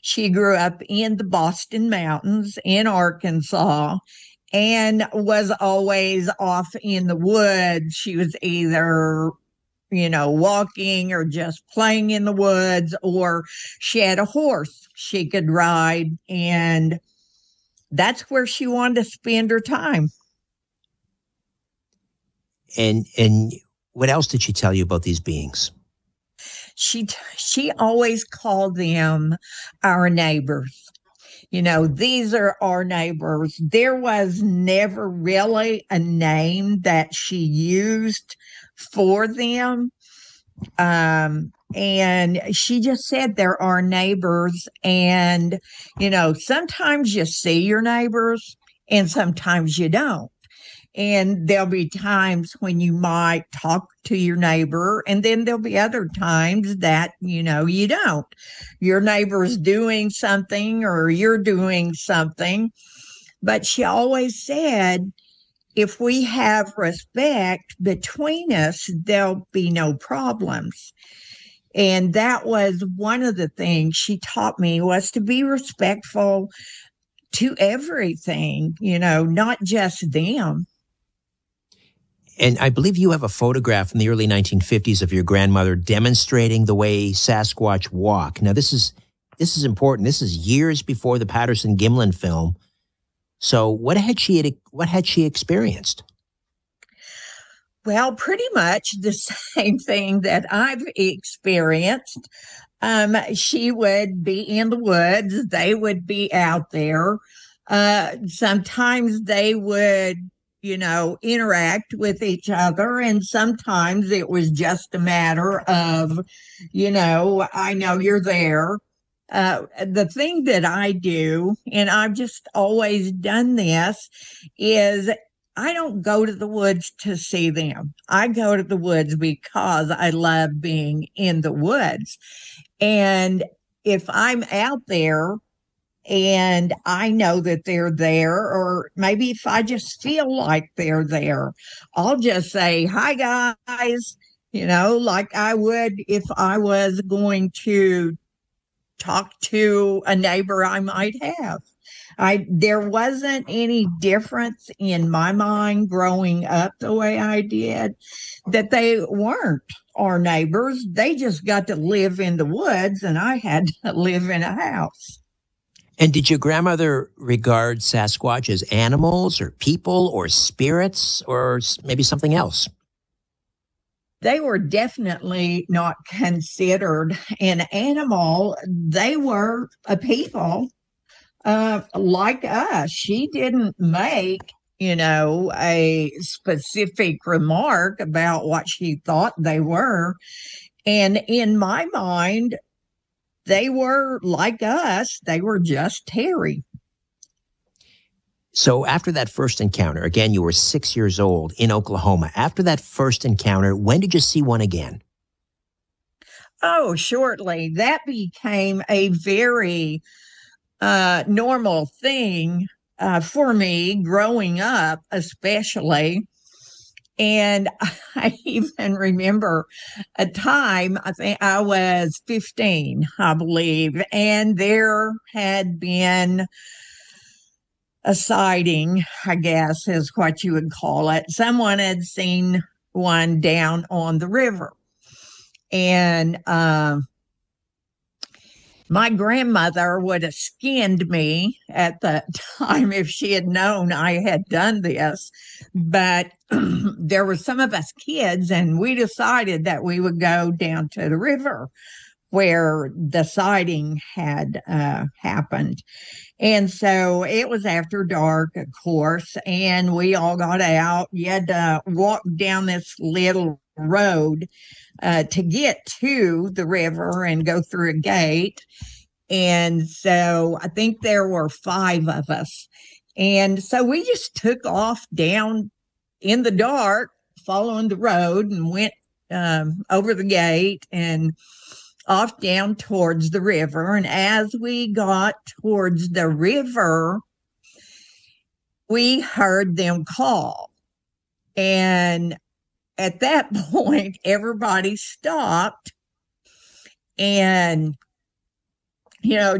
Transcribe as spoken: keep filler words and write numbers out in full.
She grew up in the Boston Mountains in Arkansas and was always off in the woods. She was either, you know, walking or just playing in the woods, or she had a horse she could ride. And that's where she wanted to spend her time. And and what else did she tell you about these beings? She she always called them our neighbors. You know, these are our neighbors. There was never really a name that she used for them. Um, and she just said they're our neighbors. And, you know, sometimes you see your neighbors and sometimes you don't. And there'll be times when you might talk to your neighbor, and then there'll be other times that, you know, you don't. Your neighbor's doing something or you're doing something. But she always said, if we have respect between us, there'll be no problems. And that was one of the things she taught me, was to be respectful to everything, you know, not just them. And I believe you have a photograph from the early nineteen fifties of your grandmother demonstrating the way Sasquatch walk. Now, this is this is important. This is years before the Patterson-Gimlin film. So, what had she what had she experienced? Well, pretty much the same thing that I've experienced. Um, she would be in the woods. They would be out there. Uh, sometimes they would, you know, interact with each other. And sometimes it was just a matter of, you know, I know you're there. Uh, the thing that I do, and I've just always done this, is I don't go to the woods to see them. I go to the woods because I love being in the woods. And if I'm out there and I know that they're there, or maybe if I just feel like they're there, I'll just say, hi, guys, you know, like I would if I was going to talk to a neighbor I might have. I there wasn't any difference in my mind growing up the way I did, that they weren't our neighbors. They just got to live in the woods and I had to live in a house. And did your grandmother regard Sasquatch as animals or people or spirits or maybe something else? They were definitely not considered an animal. They were a people uh, like us. She didn't make, you know, a specific remark about what she thought they were. And in my mind, they were like us. They were just Terry. So after that first encounter, again, you were six years old in Oklahoma. After that first encounter, when did you see one again? Oh, shortly. That became a very uh, normal thing uh, for me growing up, especially. And I even remember a time, I think I was fifteen, I believe, and there had been a sighting, I guess is what you would call it. Someone had seen one down on the river. And uh, my grandmother would have skinned me at the time if she had known I had done this. But there were some of us kids, and we decided that we would go down to the river where the sighting had uh, happened. And so it was after dark, of course, and we all got out. You had to walk down this little road uh, to get to the river and go through a gate. And so I think there were five of us. And so we just took off down in the dark, following the road, and went um, over the gate and off down towards the river. And as we got towards the river, we heard them call. And at that point, everybody stopped and, you know,